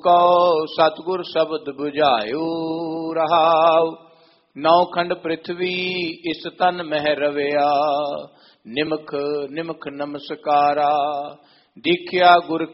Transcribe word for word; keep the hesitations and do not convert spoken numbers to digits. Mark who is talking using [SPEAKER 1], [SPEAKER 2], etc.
[SPEAKER 1] Q ਸਤਿਗੁਰ ਸ਼ਬਦ 부ਝਾਇਓ ਰਹਾਉ। ਨੌ ਖੰਡ ਪ੍ਰਿਥਵੀ ਇਸ ਤਨ ਮਹਿ ਰਵਿਆ, ਨਿਮਖ ਨਿਮਖ ਨਮਸਕਾਰਾ। ਦੀਖਿਆ ਗੁਰ